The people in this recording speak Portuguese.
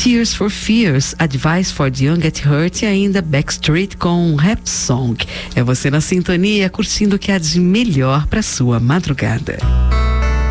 Tears for Fears, Advice for the Young Get Hurt e ainda Backstreet com Rap Song. É você na sintonia, curtindo o que há de melhor para sua madrugada.